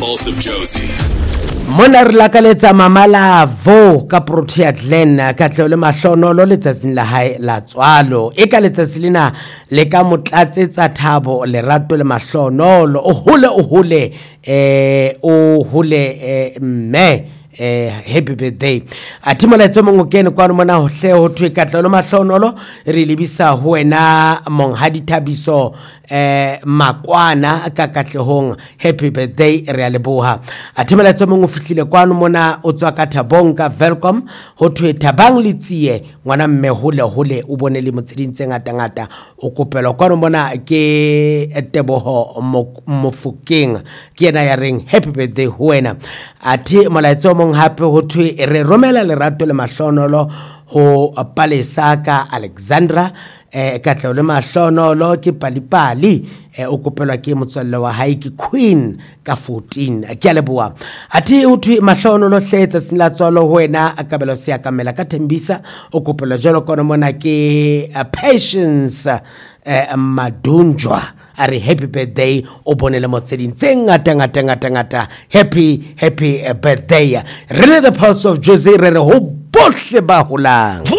Pulse of Josie. Mona re lakaletsa mamala vo ka Protea Glen ka tleo le mahlono le tsatsing la hae la tswalo e ka letsatsi lena le ka motlatsetsa Thabo Lerato le mahlono o hole mme happy birthday atimola tso mongwe kene kwa mona ho hle ho thwe ka tleo le mahlonolo re lebisa ho wena monghadi Thabiso makwana ka katlehong happy birthday re a leboha atimola tso mongwe fihlile kwa mona o tswa ka Thabong ka welcome ho thwe Thabang Letsie ngwana mme hole o bone le motsedintse ngata o kopela kwa mona ke Teboho Mofokeng ke ena ya reng happy birthday ho wena ati molaetso hape ho thwe re romela lerato le mahlonolo ho Palesaka Alexandra ka tleo le mahlonolo ke palipali o kopelwa ke motswalle wa hae ke Queen ka 14 ke a leboa ati ho thwe mahlonolo hletsa sila tswalo ho wena akabelo se akamela ka Thembisa o kopelwa jalo kona mona ke Patience Madunjwa ari happy birthday o bonele motseding ngata happy birthday really the Pulse of Josie re ho bohle ba holang.